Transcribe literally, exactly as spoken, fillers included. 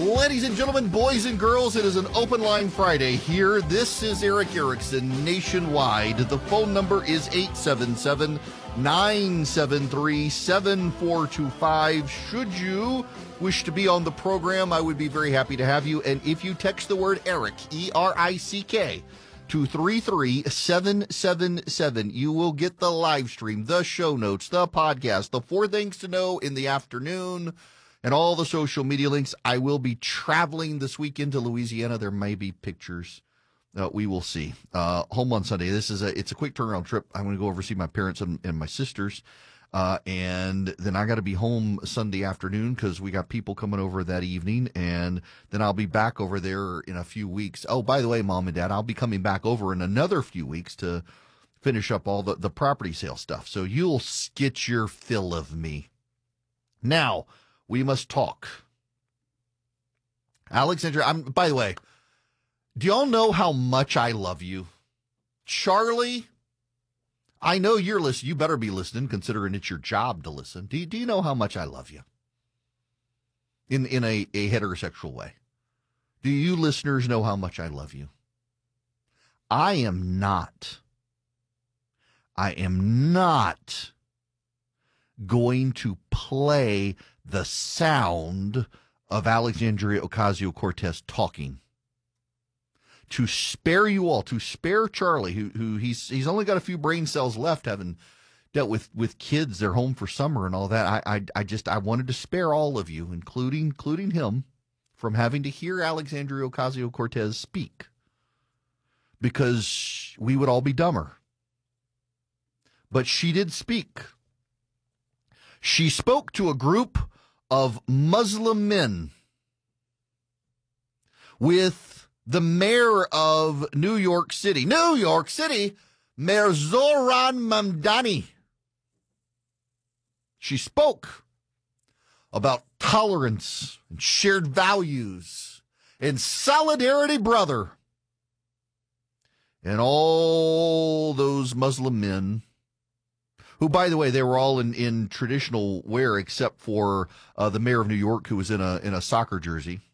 Ladies and gentlemen, boys and girls, it is an open line Friday here. This is Erick Erickson nationwide. The phone number is eight seven seven, nine seven three, seven four two five. Should you wish to be on the program, I would be very happy to have you. And if you text the word Erick, E R I C K, to three three seven seven seven, you will get the live stream, the show notes, the podcast, the four things to know in the afternoon, and all the social media links. I will be traveling this weekend to Louisiana. There may be pictures. Uh, we will see. Uh, home on Sunday. This is a it's a quick turnaround trip. I'm going to go over see my parents and, and my sisters, uh, and then I got to be home Sunday afternoon because we got people coming over that evening, and then I'll be back over there in a few weeks. Oh, by the way, Mom and Dad, I'll be coming back over in another few weeks to finish up all the, the property sale stuff. So you'll get your fill of me. Now, we must talk. Alexandria, I'm, by the way, do y'all know how much I love you? Charlie, I know you're listening. You better be listening, considering it's your job to listen. Do you, do you know how much I love you? In, in a, a heterosexual way. Do you listeners know how much I love you? I am not. I am not going to play the sound of Alexandria Ocasio-Cortez talking. To spare you all, to spare Charlie, who who he's he's only got a few brain cells left, having dealt with, with kids, they're home for summer and all that. I, I I just I wanted to spare all of you, including including him, from having to hear Alexandria Ocasio-Cortez speak, because we would all be dumber. But she did speak. She spoke to a group of Muslim men with the mayor of New York City. New York City, Mayor Zohran Mamdani. She spoke about tolerance and shared values and solidarity, brother. And all those Muslim men, who, by the way, they were all in, in traditional wear except for uh, the mayor of New York, who was in a in a soccer jersey.